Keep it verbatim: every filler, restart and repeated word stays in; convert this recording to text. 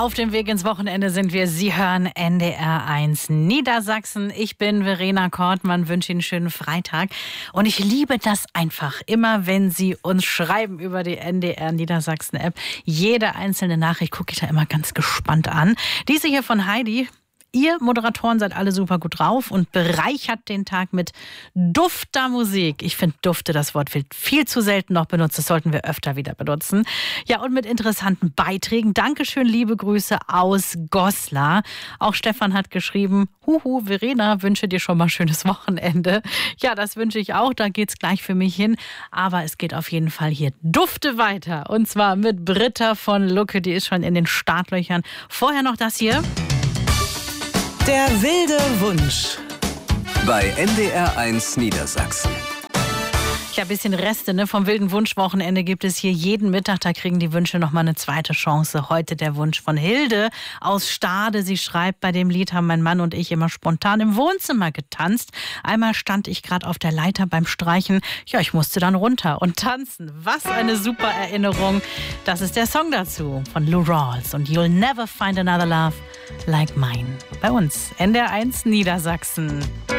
Auf dem Weg ins Wochenende sind wir. Sie hören N D R eins Niedersachsen. Ich bin Verena Kortmann, wünsche Ihnen einen schönen Freitag. Und ich liebe das einfach, immer wenn Sie uns schreiben über die N D R Niedersachsen App. Jede einzelne Nachricht gucke ich da immer ganz gespannt an. Diese hier von Heidi. Ihr Moderatoren seid alle super gut drauf und bereichert den Tag mit dufter Musik. Ich finde dufte, das Wort wird viel zu selten noch benutzt. Das sollten wir öfter wieder benutzen. Ja, und mit interessanten Beiträgen. Dankeschön, liebe Grüße aus Goslar. Auch Stefan hat geschrieben, huhu, Verena, wünsche dir schon mal schönes Wochenende. Ja, das wünsche ich auch. Da geht's gleich für mich hin. Aber es geht auf jeden Fall hier dufte weiter. Und zwar mit Britta von Lucke. Die ist schon in den Startlöchern. Vorher noch das hier. Der wilde Wunsch. Bei N D R eins Niedersachsen. Ja, ein bisschen Reste ne? Vom wilden Wunschwochenende gibt es hier jeden Mittag. Da kriegen die Wünsche noch mal eine zweite Chance. Heute der Wunsch von Hilde aus Stade. Sie schreibt, bei dem Lied haben mein Mann und ich immer spontan im Wohnzimmer getanzt. Einmal stand ich gerade auf der Leiter beim Streichen. Ja, ich musste dann runter und tanzen. Was eine super Erinnerung. Das ist der Song dazu von Lou Rawls und You'll Never Find Another Love Like Mine. Bei uns N D R eins Niedersachsen.